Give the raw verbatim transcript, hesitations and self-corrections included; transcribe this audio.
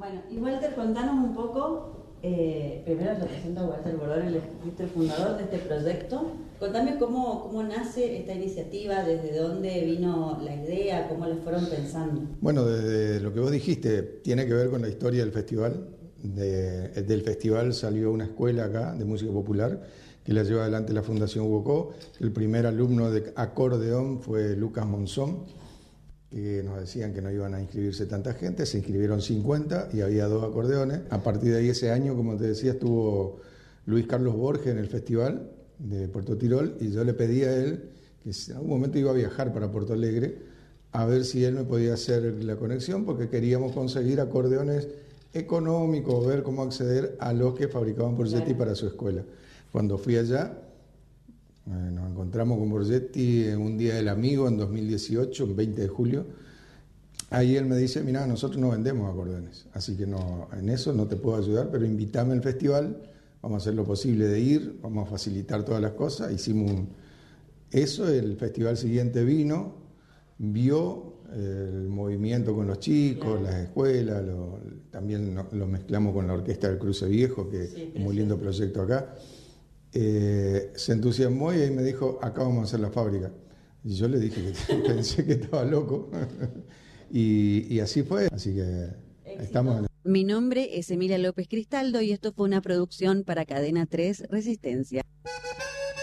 Bueno, y Walter, contanos un poco, eh, primero te presento a Walter Bordone, el, el fundador de este proyecto. Contame cómo, cómo nace esta iniciativa, desde dónde vino la idea, cómo la fueron pensando. Bueno, desde lo que vos dijiste, tiene que ver con la historia del festival. De, del festival salió una escuela acá de música popular que la lleva adelante la Fundación Hugo. El primer alumno de acordeón fue Lucas Monzón, que nos decían que no iban a inscribirse tanta gente, se inscribieron cincuenta y había dos acordeones. A partir de ahí ese año, como te decía, estuvo Luis Carlos Borges en el festival de Puerto Tirol y yo le pedí a él, que en algún momento iba a viajar para Porto Alegre, a ver si él me podía hacer la conexión, porque queríamos conseguir acordeones económicos, ver cómo acceder a los que fabricaban Borgetti para su escuela. Cuando fui allá, eh, nos encontramos con Borgetti en un día del amigo en dos mil dieciocho, el veinte de julio. Ahí él me dice, mira, nosotros no vendemos acordeones, así que no, en eso no te puedo ayudar, pero invítame al festival, vamos a hacer lo posible de ir, vamos a facilitar todas las cosas. Hicimos un, eso, el festival siguiente vino, vio el movimiento con los chicos, las escuelas, lo, también lo mezclamos con la orquesta del Cruce Viejo, que sí, es un muy lindo proyecto acá. Eh, se entusiasmó y ahí me dijo, acá vamos a hacer la fábrica. Y yo le dije que pensé que estaba loco. y, y así fue, así que éxito. Estamos en... Mi nombre es Emilia López Cristaldo y esto fue una producción para Cadena tres Resistencia.